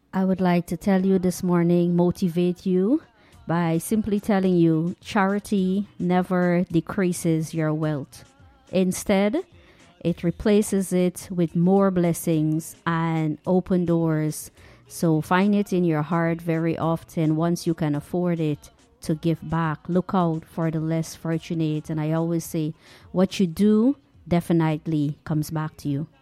I would like to tell you this morning, motivate you by simply telling you charity never decreases your wealth. Instead, it replaces it with more blessings and open doors. So find it in your heart very often once you can afford it to give back. Look out for the less fortunate. And I always say, what you do definitely comes back to you.